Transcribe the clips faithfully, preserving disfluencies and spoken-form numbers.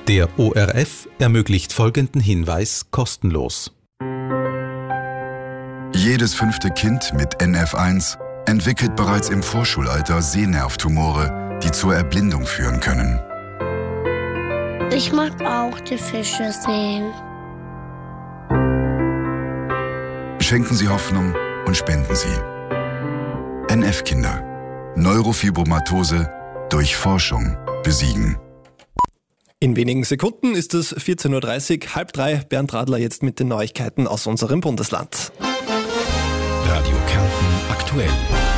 Der O R F ermöglicht folgenden Hinweis kostenlos. Jedes fünfte Kind mit N F eins entwickelt bereits im Vorschulalter Sehnervtumore, die zur Erblindung führen können. Ich mag auch die Fische sehen. Schenken Sie Hoffnung und spenden Sie. N F-Kinder. Neurofibromatose durch Forschung besiegen. In wenigen Sekunden ist es vierzehn Uhr dreißig, halb drei. Bernd Radler jetzt mit den Neuigkeiten aus unserem Bundesland. Radio Kärnten aktuell.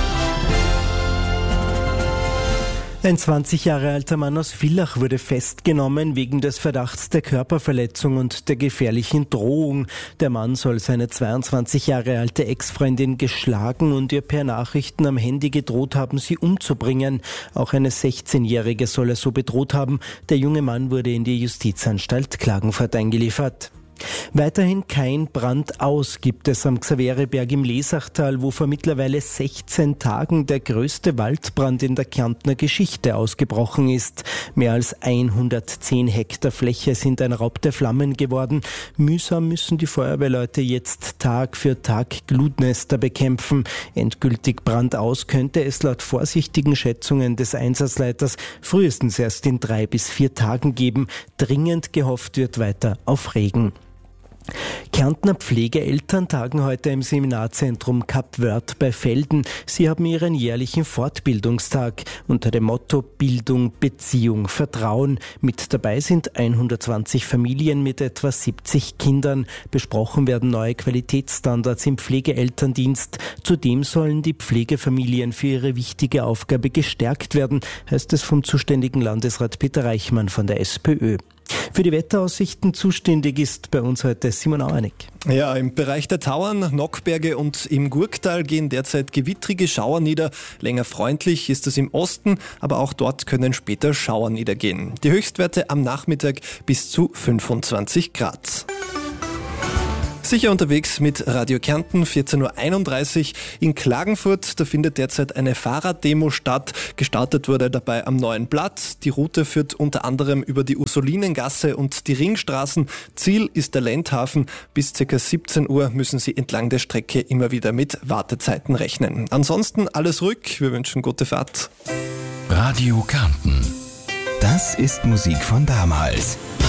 Ein zwanzig Jahre alter Mann aus Villach wurde festgenommen wegen des Verdachts der Körperverletzung und der gefährlichen Drohung. Der Mann soll seine zweiundzwanzig Jahre alte Ex-Freundin geschlagen und ihr per Nachrichten am Handy gedroht haben, sie umzubringen. Auch eine sechzehnjährige soll er so bedroht haben. Der junge Mann wurde in die Justizanstalt Klagenfurt eingeliefert. Weiterhin kein Brand aus gibt es am Xaveriberg im Lesachtal, wo vor mittlerweile sechzehn Tagen der größte Waldbrand in der Kärntner Geschichte ausgebrochen ist. Mehr als hundertzehn Hektar Fläche sind ein Raub der Flammen geworden. Mühsam müssen die Feuerwehrleute jetzt Tag für Tag Glutnester bekämpfen. Endgültig Brand aus könnte es laut vorsichtigen Schätzungen des Einsatzleiters frühestens erst in drei bis vier Tagen geben. Dringend gehofft wird weiter auf Regen. Kärntner Pflegeeltern tagen heute im Seminarzentrum Kapwörth bei Velden. Sie haben ihren jährlichen Fortbildungstag unter dem Motto Bildung, Beziehung, Vertrauen. Mit dabei sind hundertzwanzig Familien mit etwa siebzig Kindern. Besprochen werden neue Qualitätsstandards im Pflegeelterndienst. Zudem sollen die Pflegefamilien für ihre wichtige Aufgabe gestärkt werden, heißt es vom zuständigen Landesrat Peter Reichmann von der SPÖ. Für die Wetteraussichten zuständig ist bei uns heute Simon Auernick. Ja, im Bereich der Tauern, Nockberge und im Gurktal gehen derzeit gewittrige Schauer nieder. Länger freundlich ist es im Osten, aber auch dort können später Schauer niedergehen. Die Höchstwerte am Nachmittag bis zu fünfundzwanzig Grad. Sicher unterwegs mit Radio Kärnten, vierzehn Uhr einunddreißig in Klagenfurt. Da findet derzeit eine Fahrraddemo statt. Gestartet wurde dabei am Neuen Blatt. Die Route führt unter anderem über die Ursulinengasse und die Ringstraßen. Ziel ist der Lendhafen. Bis ca. siebzehn Uhr müssen Sie entlang der Strecke immer wieder mit Wartezeiten rechnen. Ansonsten alles ruhig. Wir wünschen gute Fahrt. Radio Kärnten. Das ist Musik von damals.